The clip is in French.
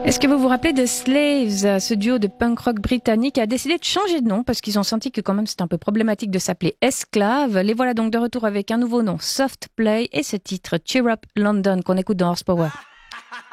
Est-ce que vous vous rappelez de Slaves? Ce duo de punk rock britannique a décidé de changer de nom parce qu'ils ont senti que quand même c'était un peu problématique de s'appeler Esclaves. Les voilà donc de retour avec un nouveau nom, Soft Play, et ce titre Cheer Up London qu'on écoute dans Horsepower.